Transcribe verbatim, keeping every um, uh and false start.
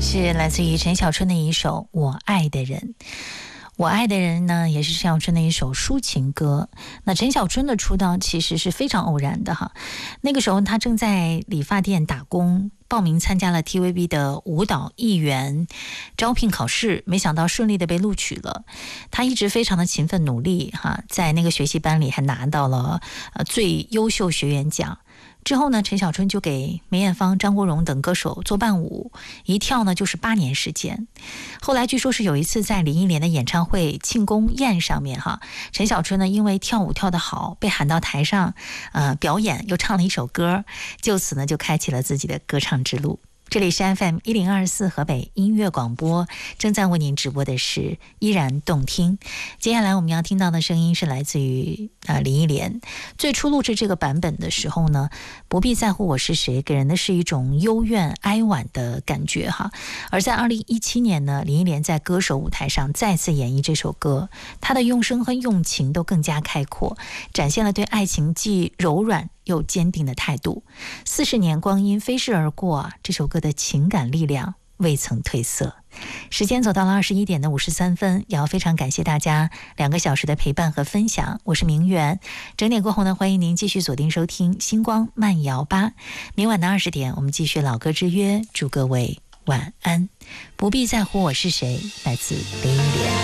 是来自于陈小春的一首《我爱的人》。我爱的人呢，也是陈小春的一首抒情歌。那陈小春的出道其实是非常偶然的哈，那个时候他正在理发店打工，报名参加了 T V B 的舞蹈艺员招聘考试，没想到顺利的被录取了。他一直非常的勤奋努力哈，在那个学习班里还拿到了呃最优秀学员奖。之后呢，陈小春就给梅艳芳、张国荣等歌手做伴舞，一跳呢就是八年时间。后来据说是有一次在林忆莲的演唱会庆功宴上面哈，陈小春呢因为跳舞跳得好，被喊到台上呃表演，又唱了一首歌，就此呢就开启了自己的歌唱之路。这里是 F M 一零二四河北音乐广播，正在为您直播的是依然动听。接下来我们要听到的声音是来自于呃林忆莲。最初录制这个版本的时候呢，不必在乎我是谁，给人的是一种幽怨哀婉的感觉哈。而在二零一七年呢，林忆莲在歌手舞台上再次演绎这首歌，她的用声和用情都更加开阔，展现了对爱情既柔软又坚定的态度。四十年光阴飞逝而过啊，这首歌的情感力量未曾褪色。时间走到了二十一点的五十三分，也要非常感谢大家两个小时的陪伴和分享。我是明媛，整点过后呢，欢迎您继续锁定收听星光慢摇吧。明晚的二十点，我们继续老歌之约，祝各位晚安。不必在乎我是谁，来自林忆莲。